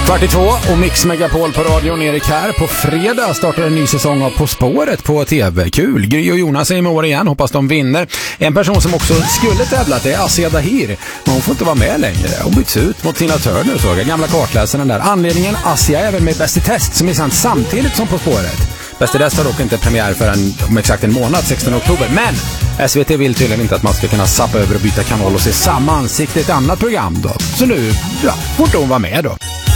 42 och Mix Megapol på radion. Erik här. På fredag startar en ny säsong av På spåret på TV. Kul. Gry och Jonas är med år igen. Hoppas de vinner. En person som också skulle tävlat är Asia Dahir. Men hon får inte vara med längre. Hon byts ut mot Tina Turner, såg jag. Gamla kartläsaren där. Anledningen, Asia är även med Bäst i test som är sant samtidigt som På spåret. Bäst i test har dock inte premiär förrän om exakt en månad, 16 oktober. Men SVT vill tydligen inte att man ska kunna sappa över och byta kanal och se samma ansikte i ett annat program då. Så nu, får hon vara med då.